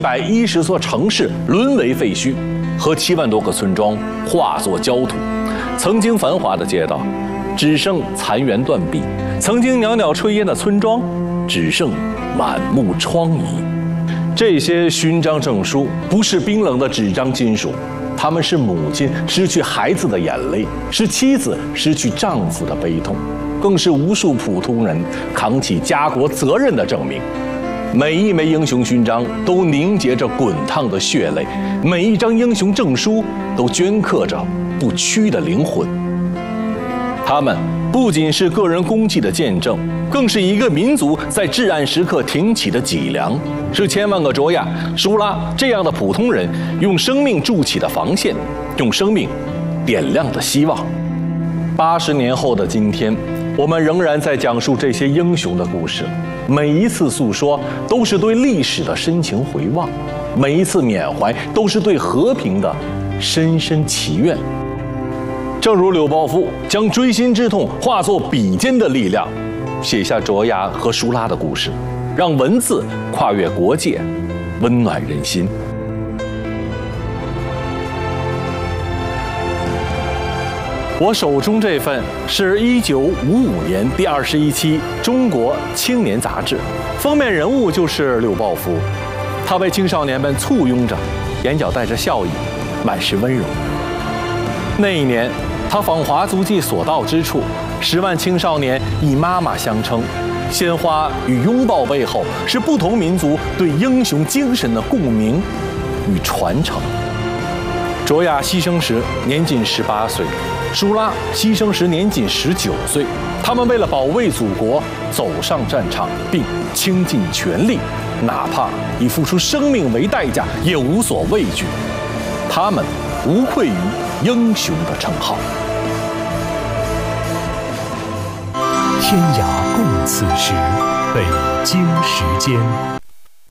110座城市沦为废墟，和7万多个村庄化作焦土。曾经繁华的街道，只剩残垣断壁；曾经袅袅炊烟的村庄，只剩满目疮痍。这些勋章证书不是冰冷的纸张金属，它们是母亲失去孩子的眼泪，是妻子失去丈夫的悲痛，更是无数普通人扛起家国责任的证明。每一枚英雄勋章都凝结着滚烫的血泪，每一张英雄证书都镌刻着不屈的灵魂。他们不仅是个人功绩的见证，更是一个民族在至暗时刻挺起的脊梁，是千万个卓雅、舒拉这样的普通人用生命筑起的防线，用生命点亮的希望。80年后的今天，我们仍然在讲述这些英雄的故事，每一次诉说都是对历史的深情回望，每一次缅怀都是对和平的深深祈愿。正如柳抱夫将锥心之痛化作笔尖的力量，写下卓雅和舒拉的故事，让文字跨越国界，温暖人心。我手中这份是1955年第21期《中国青年》杂志，封面人物就是柳抱夫，他为青少年们簇拥着，眼角带着笑意，满是温柔。那一年，他访华足迹所到之处，10万青少年以妈妈相称，鲜花与拥抱背后是不同民族对英雄精神的共鸣与传承。卓雅牺牲时年仅18岁，舒拉牺牲时年仅19岁，他们为了保卫祖国走上战场，并倾尽全力，哪怕以付出生命为代价也无所畏惧。他们无愧于英雄的称号。 天涯共此时，北京时间。